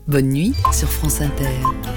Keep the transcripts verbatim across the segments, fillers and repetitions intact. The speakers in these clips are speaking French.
Bonne nuit sur France Inter.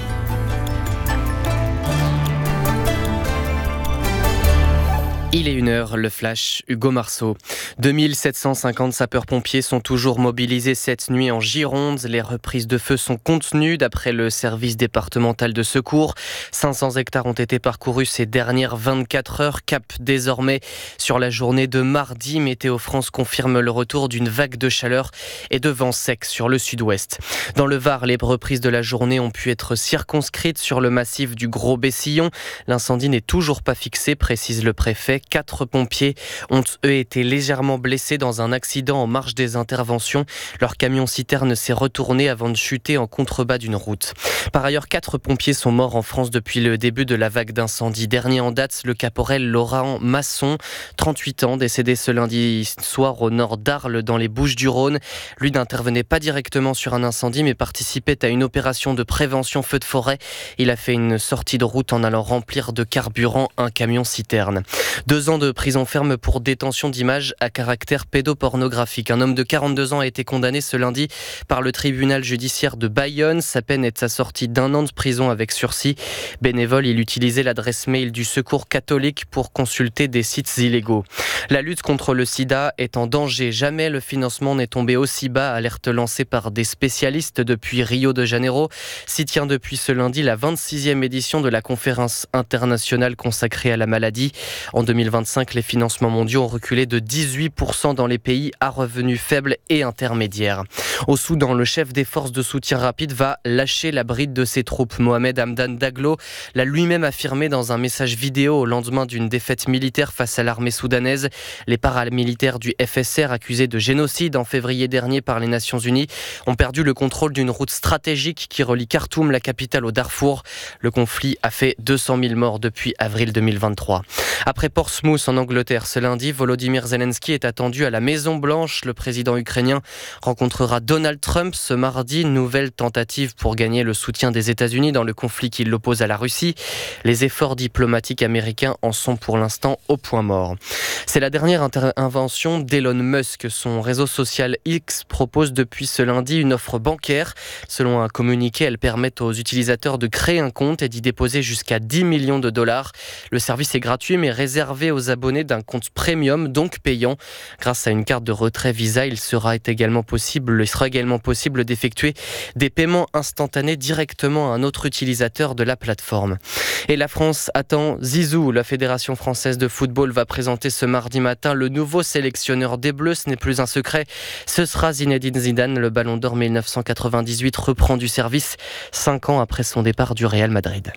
Il est une heure, le flash, Hugo Marceau. deux mille sept cent cinquante sapeurs-pompiers sont toujours mobilisés cette nuit en Gironde. Les reprises de feu sont contenues d'après le service départemental de secours. cinq cents hectares ont été parcourus ces dernières vingt-quatre heures. Cap désormais sur la journée de mardi. Météo France confirme le retour d'une vague de chaleur et de vent sec sur le sud-ouest. Dans le Var, les reprises de la journée ont pu être circonscrites sur le massif du Gros-Bessillon. L'incendie n'est toujours pas fixé, précise le préfet. Quatre pompiers ont, eux, été légèrement blessés dans un accident en marge des interventions. Leur camion-citerne s'est retourné avant de chuter en contrebas d'une route. Par ailleurs, quatre pompiers sont morts en France depuis le début de la vague d'incendie. Dernier en date, le caporal Laurent Masson, trente-huit ans, décédé ce lundi soir au nord d'Arles, dans les Bouches-du-Rhône. Lui n'intervenait pas directement sur un incendie, mais participait à une opération de prévention feu de forêt. Il a fait une sortie de route en allant remplir de carburant un camion-citerne. Deux ans de prison ferme pour détention d'images à caractère pédopornographique. Un homme de quarante-deux ans a été condamné ce lundi par le tribunal judiciaire de Bayonne. Sa peine est assortie d'un an de prison avec sursis. Bénévole, il utilisait l'adresse mail du Secours catholique pour consulter des sites illégaux. La lutte contre le sida est en danger. Jamais le financement n'est tombé aussi bas, alerte lancée par des spécialistes depuis Rio de Janeiro. S'y tient depuis ce lundi la vingt-sixième édition de la conférence internationale consacrée à la maladie. En deux mille vingt-cinq, les financements mondiaux ont reculé de dix-huit pour cent dans les pays à revenus faibles et intermédiaires. Au Soudan, le chef des forces de soutien rapide va lâcher la bride de ses troupes. Mohamed Hamdan Daglo l'a lui-même affirmé dans un message vidéo au lendemain d'une défaite militaire face à l'armée soudanaise. Les paramilitaires du F S R, accusés de génocide en février dernier par les Nations Unies, ont perdu le contrôle d'une route stratégique qui relie Khartoum, la capitale, au Darfour. Le conflit a fait deux cent mille morts depuis avril deux mille vingt-trois. Après Portsmouth en Angleterre ce lundi, Volodymyr Zelensky est attendu à la Maison-Blanche. Le président ukrainien rencontrera Donald Trump ce mardi. Nouvelle tentative pour gagner le soutien des États-Unis dans le conflit qui l'oppose à la Russie. Les efforts diplomatiques américains en sont pour l'instant au point mort. C'est la dernière invention d'Elon Musk. Son réseau social X propose depuis ce lundi une offre bancaire. Selon un communiqué, elle permet aux utilisateurs de créer un compte et d'y déposer jusqu'à dix millions de dollars. Le service est gratuit mais réservé aux abonnés d'un compte premium, donc payant. Grâce à une carte de retrait Visa, il sera également possible, il sera également possible d'effectuer des paiements instantanés directement à un autre utilisateur de la plateforme. Et la France attend Zizou. La Fédération française de football va présenter ce mardi matin le nouveau sélectionneur des Bleus. Ce n'est plus un secret. Ce sera Zinedine Zidane. Le Ballon d'Or mille neuf cent quatre-vingt-dix-huit reprend du service cinq ans après son départ du Real Madrid.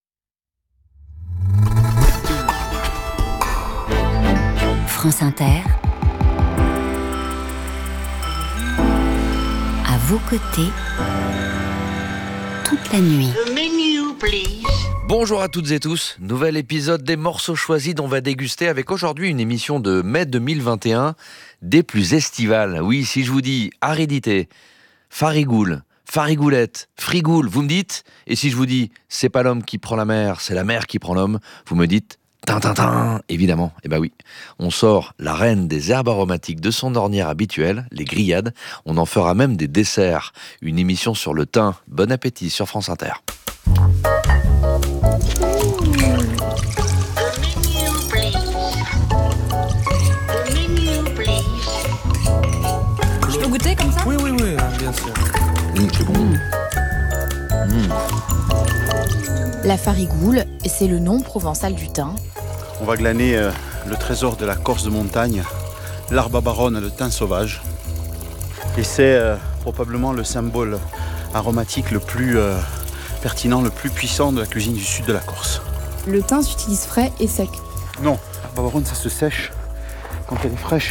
France Inter, à vos côtés, toute la nuit. The menu, please. Bonjour à toutes et tous, nouvel épisode des morceaux choisis dont on va déguster avec aujourd'hui une émission de mai deux mille vingt et un, des plus estivales. Oui, si je vous dis aridité, farigoule, farigoulette, frigoule, vous me dites. Et si je vous dis c'est pas l'homme qui prend la mer, c'est la mer qui prend l'homme, vous me dites tintintin, évidemment. Eh ben oui, on sort la reine des herbes aromatiques de son ornière habituelle, les grillades. On en fera même des desserts. Une émission sur le thym. Bon appétit sur France Inter. Je peux goûter comme ça ? Oui, oui, oui, bien sûr. Mmh, c'est bon. Mmh. La farigoule, c'est le nom provençal du thym. On va glaner euh, le trésor de la Corse de montagne, l'arbre baronne, le thym sauvage. Et c'est euh, probablement le symbole aromatique le plus euh, pertinent, le plus puissant de la cuisine du sud de la Corse. Le thym s'utilise frais et sec. Non, l'arbre baronne, ça se sèche quand elle est fraîche.